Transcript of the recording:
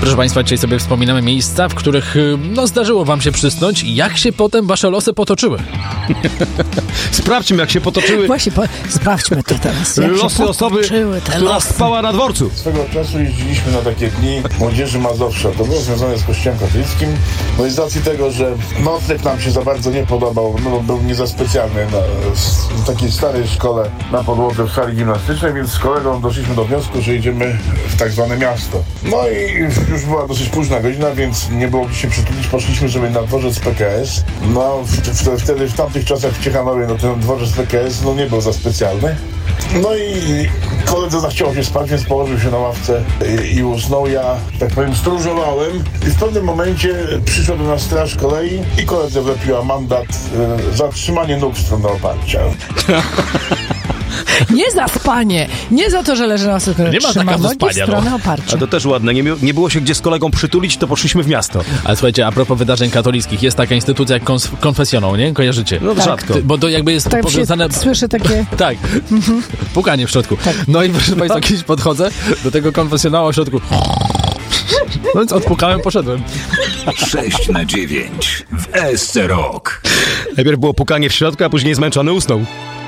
Proszę Państwa, dzisiaj sobie wspominamy miejsca, w których zdarzyło Wam się przysnąć. Jak się potem Wasze losy potoczyły? Sprawdźmy, jak się potoczyły. Właśnie, sprawdźmy to teraz. Losy osoby, która spała na dworcu. Swego czasu jeździliśmy na takie dni młodzieży Mazowsza. To było związane z Kościołem katolickim. No i z racji tego, że nocleg nam się za bardzo nie podobał, był nie za specjalny w takiej starej szkole na podłodze w sali gimnastycznej, więc z kolegą doszliśmy do wniosku, że idziemy w tak zwane miasto. No i już była dosyć późna godzina, więc nie było gdzie się przytulić. Poszliśmy sobie na dworzec PKS. No wtedy, w tamtych czasach w Ciechanowie, ten dworzec PKS nie był za specjalny. No i koledze zachciało się spać, więc położył się na ławce i usnął. Ja, tak powiem, stróżowałem i w pewnym momencie przyszła do nas straż kolei i koledze wlepiła mandat za trzymanie nóg w stronę oparcia. Nie za spanie, nie za to, że leży na sobie, nie ma trzyma nogi w spania, stronę oparcia. A to też ładne. Nie było się gdzie z kolegą przytulić, to poszliśmy w miasto. Ale słuchajcie, a propos wydarzeń katolickich, jest taka instytucja jak konfesjonał, nie? Kojarzycie? No tak. Rzadko. Bo to jakby jest tak powiązane... Słyszę takie... Tak, pukanie w środku. Tak. No i proszę Państwa, kiedyś podchodzę do tego konfesjonału w środku. No więc odpukałem, poszedłem. 6/9 w ESC Rock. Najpierw było pukanie w środku, a później zmęczony usnął.